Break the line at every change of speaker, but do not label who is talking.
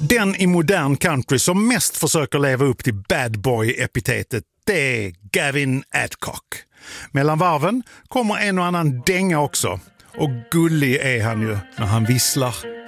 Den i modern country som mest försöker leva upp till bad boy-epitetet, det är Gavin Adcock. Mellan varven kommer en och annan dänga också. Och gullig är han ju när han visslar.